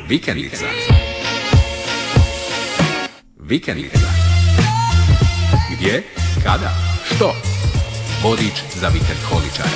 Vikendica. Vikendica. Gdje, kada, što? Vodič za vikendholičare.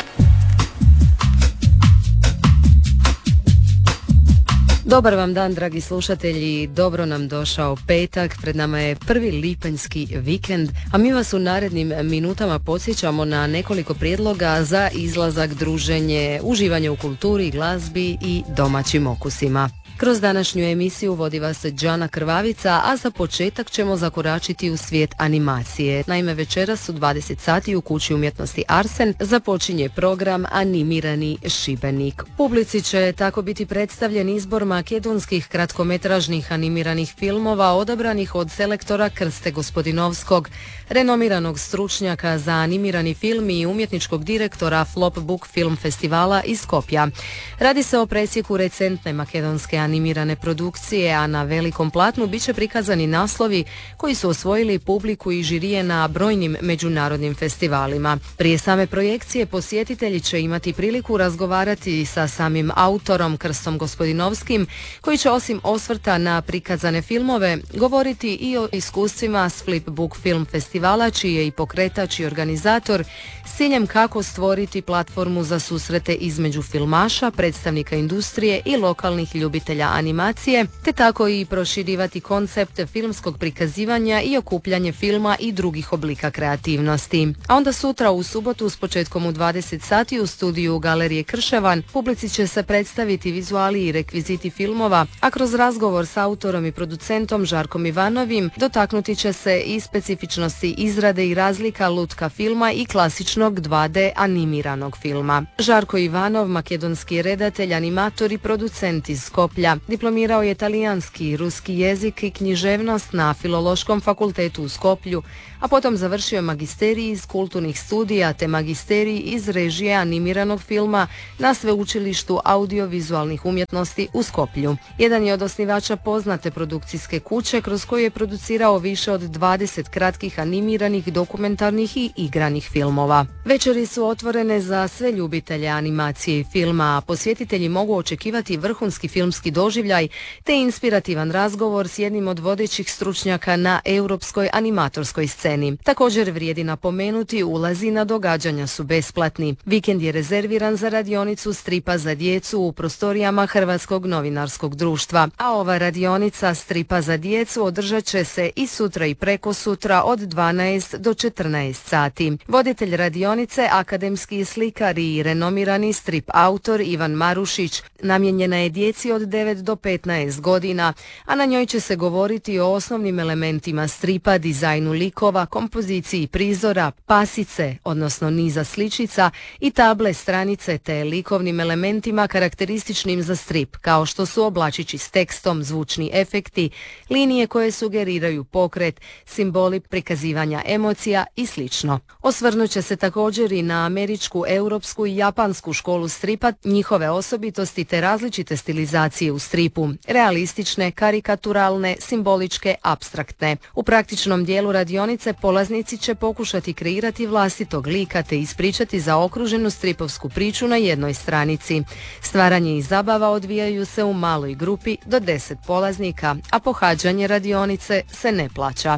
Dobar vam dan, dragi slušatelji, dobro nam došao petak, pred nama je prvi lipanjski vikend, a mi vas u narednim minutama podsjećamo na nekoliko prijedloga za izlazak, druženje, uživanje u kulturi, glazbi i domaćim okusima. Kroz današnju emisiju vodi vas Đana Krvavica, a za početak ćemo zakoračiti u svijet animacije. Naime, večeras u 20 sati u Kući umjetnosti Arsen započinje program Animirani Šibenik. Publici će tako biti predstavljen izbor makedonskih kratkometražnih animiranih filmova odabranih od selektora Krste Gospodinovskog, renomiranog stručnjaka za animirani film i umjetničkog direktora Flop Book Film Festivala iz Skopja. Radi se o presjeku recentne makedonske animirane produkcije, a na velikom platnu bit će prikazani naslovi koji su osvojili publiku i žirije na brojnim međunarodnim festivalima. Prije same projekcije posjetitelji će imati priliku razgovarati sa samim autorom Krstom Gospodinovskim, koji će osim osvrta na prikazane filmove govoriti i o iskustvima s Flip Book Film Festivala, čiji je i pokretač i organizator, s ciljem kako stvoriti platformu za susrete između filmaša, predstavnika industrije i lokalnih ljubitelja animacije, te tako i proširivati koncept filmskog prikazivanja i okupljanje filma i drugih oblika kreativnosti. A onda sutra u subotu s početkom u 20 sati u studiju Galerije Krševan publici će se predstaviti vizuali i rekviziti filmova, a kroz razgovor s autorom i producentom Žarkom Ivanovim dotaknuti će se i specifičnosti izrade i razlika lutka filma i klasičnog 2D animiranog filma. Žarko Ivanov, makedonski redatelj, animator i producent iz Skoplja, diplomirao je talijanski i ruski jezik i književnost na Filološkom fakultetu u Skoplju, a potom završio magisterij iz kulturnih studija te magisterij iz režije animiranog filma na Sveučilištu audiovizualnih umjetnosti u Skoplju. Jedan je od osnivača poznate produkcijske kuće kroz koju je producirao više od 20 kratkih animiranih, dokumentarnih i igranih filmova. Večeri su otvorene za sve ljubitelje animacije i filma, a posjetitelji mogu očekivati vrhunski filmski doživljaj te inspirativan razgovor s jednim od vodećih stručnjaka na europskoj animatorskoj sceni. Također vrijedi napomenuti, ulazi na događanja su besplatni. Vikend je rezerviran za radionicu stripa za djecu u prostorijama Hrvatskog novinarskog društva, a ova radionica stripa za djecu održat će se i sutra i prekosutra od 12 do 14 sati. Voditelj radionice, akademski slikar i renomirani strip autor Ivan Marušić, namijenjena je djeci od 9 do 15 godina, a na njoj će se govoriti o osnovnim elementima stripa, dizajnu likova, kompoziciji prizora, pasice, odnosno niza sličica i table stranice te likovnim elementima karakterističnim za strip, kao što su oblačići s tekstom, zvučni efekti, linije koje sugeriraju pokret, simboli prikazivanja emocija i sl. Osvrnut će se također i na američku, europsku i japansku školu stripa, njihove osobitosti te različite stilizacije u stripu, realistične, karikaturalne, simboličke, apstraktne. U praktičnom dijelu radionice polaznici će pokušati kreirati vlastitog lika te ispričati zaokruženu stripovsku priču na jednoj stranici. Stvaranje i zabava odvijaju se u maloj grupi do 10 polaznika, a pohađanje radionice se ne plaća.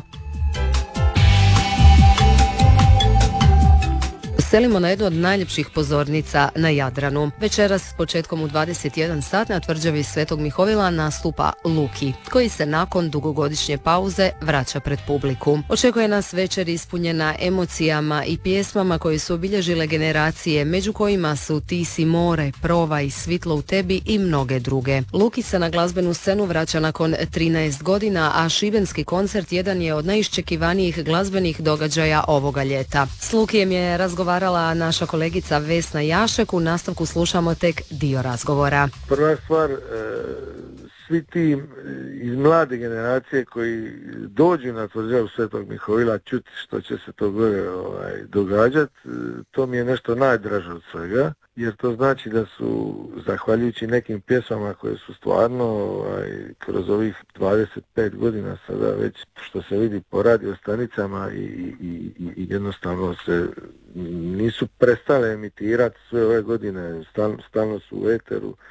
Selimo na jednu od najljepših pozornica na Jadranu. Večeras s početkom u 21 sat na tvrđavi Svetog Mihovila nastupa Luki, koji se nakon dugogodišnje pauze vraća pred publiku. Očekuje nas večer ispunjena emocijama i pjesmama koje su obilježile generacije, među kojima su Ti si more, Provaj, Svitlo u tebi i mnoge druge. Luki se na glazbenu scenu vraća nakon 13 godina, a šibenski koncert jedan je od najiščekivanijih glazbenih događaja ovoga ljeta. S Lukijem je razgovarala naša kolegica Vesna Jašek, u nastavku slušamo tek dio razgovora. Prva stvar, svi ti iz mlade generacije koji dođu na tvrđavu Svetog Mihovila čuti što će se to gore događati, to mi je nešto najdraže od svega, jer to znači da su, zahvaljujući nekim pjesmama koje su stvarno kroz ovih 25 godina sada već, što se vidi po radio stanicama i jednostavno se nisu prestale emitirati sve ove godine, stalno su u eteru,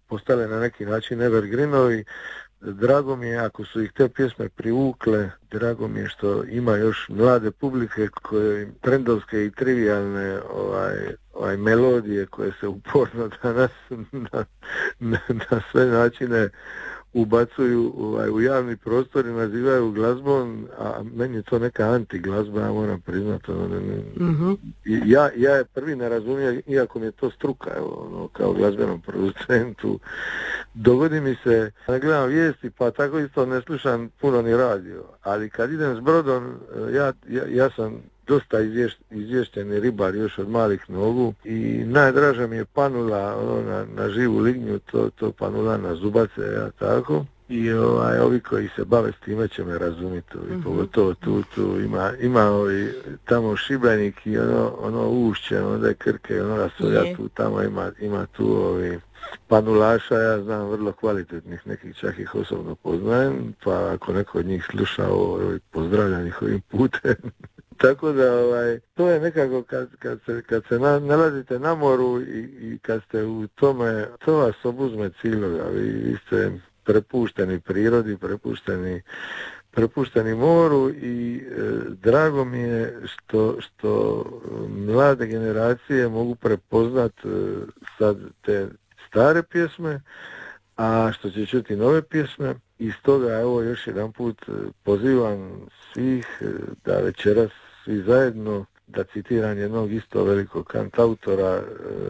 postale na neki način evergreenovi. Drago mi je ako su ih te pjesme privukle, drago mi je što ima još mlade publike koje trendovske i trivialne melodije koje se uporno danas na sve načine ubacuju u javni prostor i nazivaju glazbom, a meni je to neka anti-glazba, ja moram priznati. Ja je prvi ne razumijem, iako mi je to struka, kao glazbenom producentu. Dogodi mi se, ne gledam vijesti, pa tako isto ne slušam puno ni radio, ali kad idem s brodom, ja sam dosta izvješteni ribar još od malih nogu i najdraža mi je panula na živu lignju, to panula na zubace, ja tako. I ovi koji se bave s time će me razumjeti, pogotovo tu ima tamo Šibenik i ono Ušće, onda je Krke, ono Rasolja, tu tamo ima tu panulaša, ja znam vrlo kvalitetnih, nekih čak ih osobno poznajem, pa ako neko od njih sluša pozdravljam ih ovim putem. Tako da to je nekako kad se nalazite na moru i kad ste u tome, to vas obuzme ciljega, vi ste prepušteni prirodi, prepušteni moru i drago mi je što mlade generacije mogu prepoznat sad te stare pjesme, a što će čuti nove pjesme. I stoga evo još jedan put pozivam svih da večeras svi zajedno, da citiram jednog isto velikog kantautora,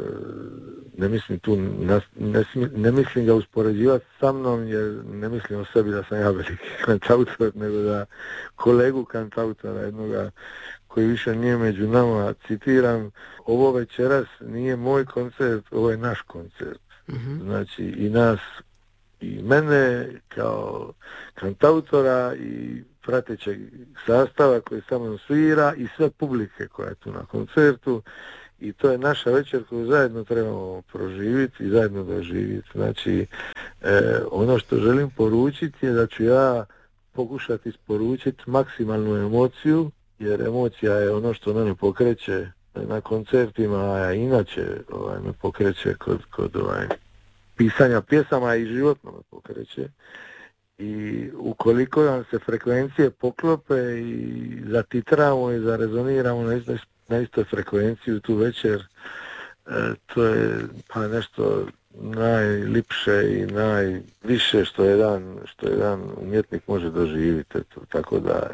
ne mislim ga uspoređivati sa mnom, jer ne mislim o sebi da sam ja veliki kantautor, nego da kolegu kantautora jednoga koji više nije među nama, citiram, ovo večeras nije moj koncert, ovo je naš koncert. Znači i nas, i mene kao kantautora i pratećeg sastava koji sa mnom svira i sve publike koja je tu na koncertu, i to je naša večer koju zajedno trebamo proživjeti i zajedno doživjeti. Znači ono što želim poručiti je da ću ja pokušati isporučiti maksimalnu emociju, jer emocija je ono što mene pokreće na koncertima, a inače me pokreće kod pisanja pjesama i životno me pokreće. I ukoliko nam se frekvencije poklope i zatitramo i zarezoniramo na istoj frekvenciji tu večer, to je pa nešto najlipše i najviše što jedan umjetnik može doživjeti. Tako da,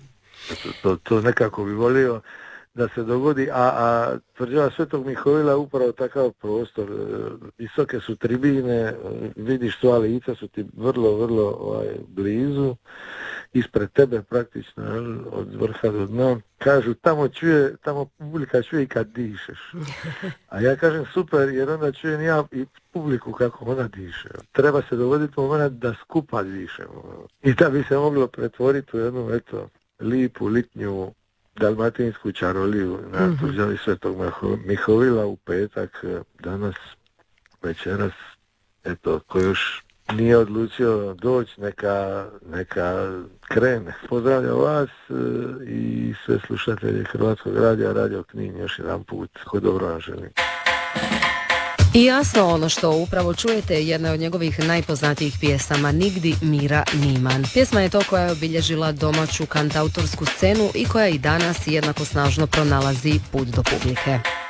to nekako bi volio da se dogodi, a tvrđava Svetog Mihovila je upravo takav prostor, visoke su tribine, vidiš sva lica su ti vrlo, vrlo blizu, ispred tebe praktično, od vrha do dna. Kažu, tamo publika čuje i kad dišeš. A ja kažem super, jer onda čujem ja i publiku kako ona diše. Treba se dogoditi moment da skupa dišemo. I da bi se moglo pretvoriti u jednu, lipu, litnju, dalmatinsku čaroliju na tvrđavi Svetog Mihovila u petak, danas, večeras. Ko još nije odlučio doći, neka krene. Pozdravljam vas i sve slušatelje Hrvatskog radija, Radio Knin, još jedan put. Ko dobro vam želim. I jasno, ono što upravo čujete je jedna od njegovih najpoznatijih pjesama, Nigdi mira niman. Pjesma je to koja je obilježila domaću kantautorsku scenu i koja i danas jednako snažno pronalazi put do publike.